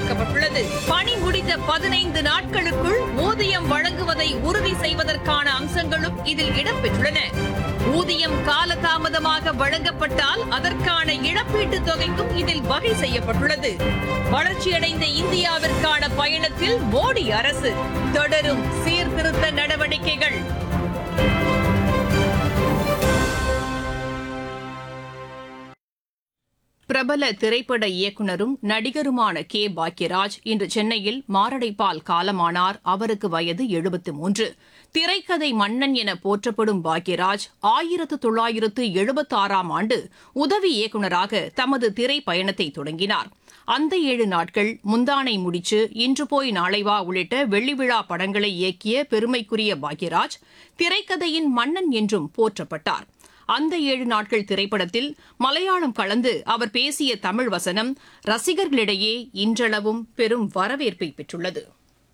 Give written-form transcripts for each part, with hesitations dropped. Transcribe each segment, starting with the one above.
கட்டாயமாக்கப்பட்டுள்ளது. பணி முடிந்த 15 நாட்களுக்குள் ஊதியம் வழங்குவதை உறுதி செய்வதற்கான அம்சங்களும் இதில் இடம்பெற்றுள்ளன. ஊதியம் காலதாமதமாக வழங்கப்பட்டால் அதற்கான இழப்பீட்டுத் தொகைக்கும் இதில் வகை செய்யப்பட்டுள்ளது. வளர்ச்சியடைந்த இந்தியாவிற்கான பயணத்தில் மோடி அரசு தொடரும் சீர்திருத்த நடவடிக்கைகள். பிரபல திரைப்பட இயக்குநரும் நடிகருமான கே. பாக்யராஜ் இன்று சென்னையில் மாரடைப்பால் காலமானார். அவருக்கு வயது 73. திரைக்கதை மன்னன் என போற்றப்படும் பாக்யராஜ் 1976ஆம் ஆண்டு உதவி இயக்குநராக தமது திரைப்பயணத்தை தொடங்கினார். அந்த 7 நாட்கள், முந்தானை முடிச்சு, இன்று போய் நாளை வா உள்ளிட்ட வெள்ளி விழா படங்களை இயக்கிய பெருமைக்குரிய பாக்யராஜ் திரைக்கதையின் மன்னன் என்றும் போற்றப்பட்டார். அந்த 7 நாட்கள் திரைப்படத்தில் மலையாளம் கலந்து அவர் பேசிய தமிழ் வசனம் ரசிகர்களிடையே இன்றளவும் பெரும் வரவேற்பை பெற்றுள்ளது.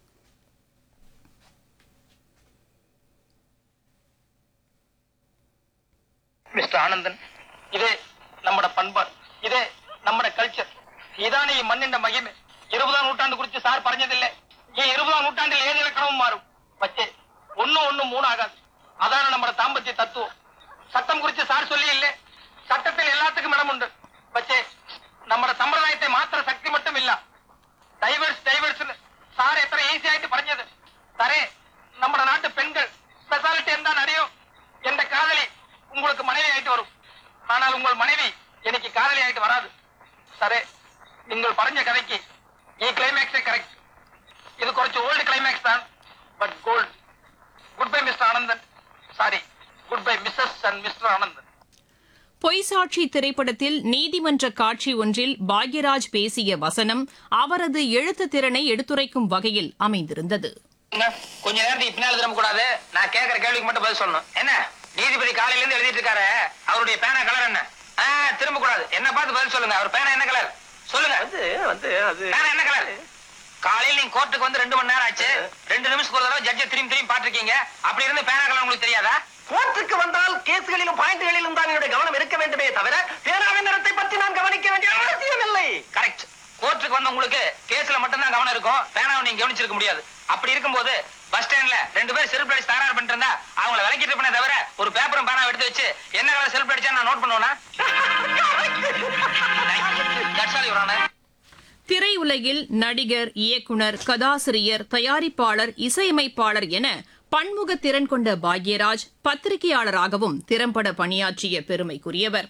மிஸ்டர் ஆனந்தன், இதே நம்மட பண்பாடு, இதே நம்மட கல்ச்சர், இதானே ഈ മണ്ണിന്റെ മഹിമ. 20ஆம் നൂറ്റാണ്ട് കുറിച്ച് സാർ പറഞ്ഞതില്ലേ? ഈ 20ஆம் നൂറ്റാണ്ടിൽ ഏത് ഇലക്കണവും മാറും, പക്ഷേ ഒന്നും 3 ആകാது. അതാണ് നമ്മുടെ ദാമ്പത്യ തത്വം. சட்டம் குறித்து சார் சொல்லி இல்லை, சட்டத்தில் எல்லாத்துக்கும் இடமுண்டு. പക്ഷേ നമ്മുടെ സമ്പ്രദായത്തെ മാത്ര ശക്തി மட்டும் இல்ல. டைவர்ஸ் சார் எത്ര ஈஸி ஆயிட்டு പറഞ്ഞது. சரே, നമ്മുടെ நாட்டு பெண்கள் ஸ்பெஷாலிட்டி എന്താണെന്ന് അറിയോ? எந்த காதலி உங்களுக்கு மனைவி ஆயிட்டு வரும், ஆனால் உங்கள் மனைவி எனக்கு காதலி ஆயிட்டு வராது. சரே, நீங்கள் പറഞ്ഞ கதைக்கு ഈ ക്ലൈമാക്സ് കറക്റ്റ്. இது കുറച്ച് ഓൾഡ് ക്ലൈമാക്സ് தான், but gold. Good bye mister Anandan. Sorry, good bye Mrs and mister Anandan. பொய்சாட்சி திரைப்படத்தில் நீதிமன்ற காட்சி ஒன்றில் பாக்யராஜ் பேசிய வசனம் அவரது எழுத்து திறனை எடுத்துரைக்கும் வகையில் அமைந்திருந்தது. கொஞ்ச நேரத்துக்கு பின்னால் திரும்ப கூடாது. நான் கேட்கிற கேள்விக்கு மட்டும் பதில் சொல்லணும். என்ன நீதிபதி காலையில இருந்து எழுதிட்டு இருக்காரு, அவருடைய பேனா கலர் என்ன? திரும்ப கூடாது. என்ன பார்த்து பதில் சொல்லுங்க. அவர் பேனா என்ன கலர் சொல்லுங்க. பேனா என்ன கலர்? காலையில் நீங்க கோர்ட்டுக்கு வந்து 2 மணி நேரம் ஆச்சு. 2 நிமிஷத்துக்கு ஒரு தடவை ஜட்ஜை திரும்பி பாத்துருக்கீங்க. அப்படி இருந்து பேனா கலர் உங்களுக்கு தெரியாதா? கோர்ட்டுக்கு வந்தால் கேஸ்களிலும் பாயிண்ட்களிலும் தான் என்னுடைய கவனம் இருக்க வேண்டுமே தவிர பேனாவின் நிறத்தை பற்றி நான் கவனிக்க வேண்டிய அவசியம் இல்லை. கரெக்ட். கோர்ட்டுக்கு வந்த உங்களுக்கு கேஸ்ல மட்டும் தான் கவனம் இருக்கும், பேனாவை நீங்க கவனிச்சிருக்க முடியாது. அப்படி இருக்கும்போது பஸ் ஸ்டாண்ட்ல 2 பேர் செல்ஃப் அடிச்சு தகராறு பண்ணிட்டு இருந்தா அவங்கள விலக்கிட்டு பண்ண தவிர ஒரு பேப்பரும் பேனாவை எடுத்து வச்சு என்ன கலர் செல்ஃப் அடிச்சா நான் நோட் பண்ணுவேனா? திரையுலகில் நடிகர், இயக்குனர், கதாசிரியர், தயாரிப்பாளர், இசையமைப்பாளர் என பன்முக திறன் கொண்ட பாக்யராஜ் பத்திரிகையாளராகவும் திறம்பட பணியாற்றிய பெருமைக்குரியவர்.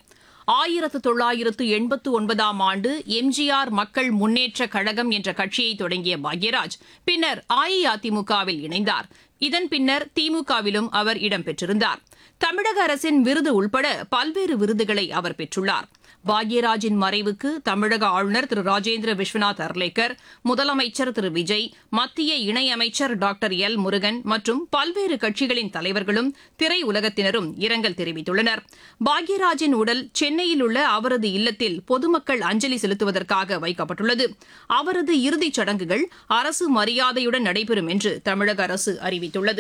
1989ஆம் ஆண்டு எம்ஜிஆர் மக்கள் முன்னேற்றக் கழகம் என்ற கட்சியை தொடங்கிய பாக்யராஜ் பின்னர் அஇஅதிமுகவில் இணைந்தார். இதன் பின்னர் திமுகவிலும் அவர் இடம்பெற்றிருந்தார். தமிழக அரசின் விருது உள்பட பல்வேறு விருதுகளை அவர் பெற்றுள்ளார். பாக்யராஜின் மறைவுக்கு தமிழக ஆளுநர் திரு ராஜேந்திர விஸ்வநாத் அர்லேக்கர், முதலமைச்சர் திரு விஜய், மத்திய இணையமைச்சர் டாக்டர் எல் முருகன் மற்றும் பல்வேறு கட்சிகளின் தலைவர்களும் திரையுலகத்தினரும் இரங்கல் தெரிவித்துள்ளனர். பாக்யராஜின் உடல் சென்னையில் உள்ள அவரது இல்லத்தில் பொதுமக்கள் அஞ்சலி செலுத்துவதற்காக வைக்கப்பட்டுள்ளது. அவரது இறுதிச் சடங்குகள் அரசு மரியாதையுடன் நடைபெறும் என்று தமிழக அரசு அறிவித்துள்ளது.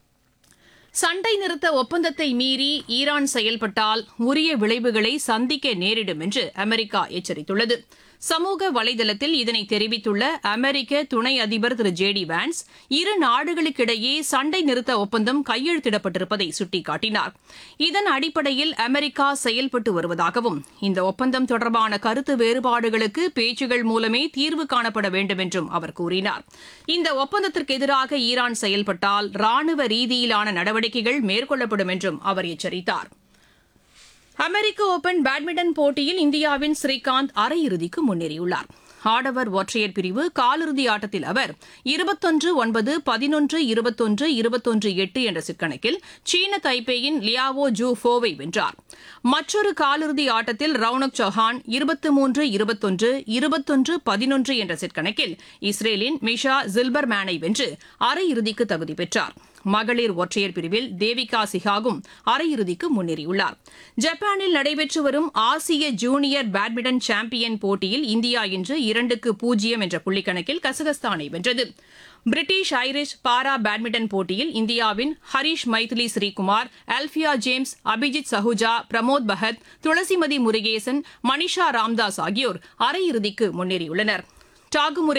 சண்டை நிறுத்த ஒப்பந்தத்தை மீறி ஈரான் செயல்பட்டால் உரிய விளைவுகளை சந்திக்க நேரிடும் என்று அமெரிக்கா எச்சரித்துள்ளது. சமூக வலைதளத்தில் இதனை தெரிவித்துள்ள அமெரிக்க துணை அதிபர் திரு ஜே.டி. வான்ஸ், இரு நாடுகளுக்கிடையே சண்டை நிறுத்த ஒப்பந்தம் கையெழுத்திடப்பட்டிருப்பதை சுட்டிக்காட்டினார். இதன் அடிப்படையில் அமெரிக்கா செயல்பட்டு வருவதாகவும் இந்த ஒப்பந்தம் தொடர்பான கருத்து வேறுபாடுகளுக்கு பேச்சுகள் மூலமே தீர்வு காணப்பட வேண்டும் என்றும் அவர் கூறினார். இந்த ஒப்பந்தத்திற்கு எதிராக ஈரான் செயல்பட்டால் ராணுவ ரீதியிலான நடவடிக்கைகள் மேற்கொள்ளப்படும் என்றும் அவர் எச்சரித்தார். அமெரிக்க ஓபன் பேட்மிண்டன் போட்டியில் இந்தியாவின் ஸ்ரீகாந்த் அரையிறுதிக்கு முன்னேறியுள்ளார். ஆடவர் ஒற்றையர் பிரிவு காலிறுதி ஆட்டத்தில் அவர் 21-9, 11, 21, 21-8 என்ற செட்கணக்கில் சீன தைப்பேயின் லியாவோ ஜூ ஃபோவை வென்றார். மற்றொரு காலிறுதி ஆட்டத்தில் ரவுனக் சௌஹான் 23-21, 21-11 என்ற செட்கணக்கில் இஸ்ரேலின் மிஷா ஜில்பர்மேனை வென்று அரையிறுதிக்கு தகுதி பெற்றார். மகளிர் ஒற்றையர் பிரிவில் தேவிகா சிஹாகும் அரையிறுதிக்கு முன்னேறியுள்ளார். ஜப்பானில் நடைபெற்று வரும் ஆசிய ஜூனியர் பேட்மிண்டன் சாம்பியன் போட்டியில் இந்தியா இன்று 2-0 என்ற புள்ளிக்கணக்கில் கசகஸ்தானை வென்றது. பிரிட்டிஷ் ஐரிஷ் பாரா பேட்மிண்டன் போட்டியில் இந்தியாவின் ஹரிஷ் மைதிலி ஸ்ரீகுமார், அல்பியா ஜேம்ஸ், அபிஜித் சஹுஜா, பிரமோத் பகத், துளசிமதி முருகேசன், மனிஷா ராம்தாஸ் ஆகியோர் அரையிறுதிக்கு முன்னேறியுள்ளனர். டாகுமுறை